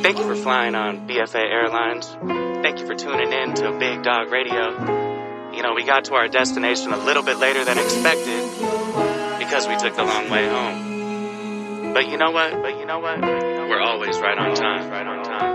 Thank you for flying on BFA Airlines. Thank you for tuning in to Big Dog Radio. You know, we got to our destination a little bit later than expected because we took the long way home. But you know what? We're always right on time.